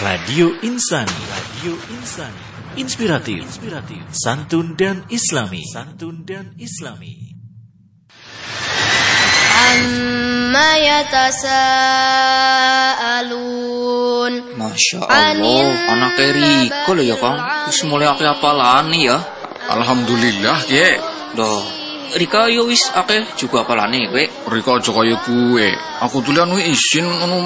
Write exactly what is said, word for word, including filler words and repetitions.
Radio Insani, Radio Insani, inspiratif, inspiratif, santun dan islami, santun dan islami. Amma yatasaalun. Masya Allah, anak Eriko lho ya Kang. Wis mulai akeh apalane ya. Alhamdulillah, Ki. Loh, Rika yo wis akeh juga apalane kowe. Rika aja kaya kuwe. Aku tulian wis isin ngono